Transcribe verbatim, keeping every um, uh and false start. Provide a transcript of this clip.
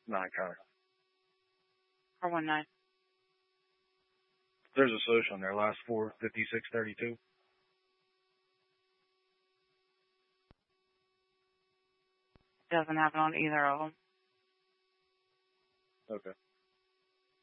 nine car. four one nine. There's a social on there, last four, fifty-six thirty-two. Doesn't have it on either of them. Okay.